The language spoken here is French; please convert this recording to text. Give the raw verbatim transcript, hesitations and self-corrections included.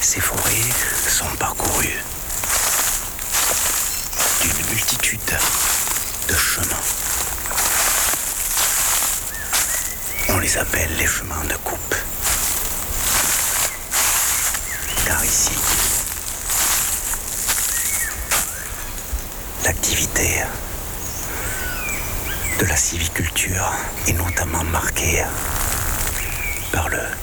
Ces forêts sont parcourues d'une multitude de chemins. On les appelle les chemins de coupe. Car ici, l'activité de la sylviculture est notamment marquée par le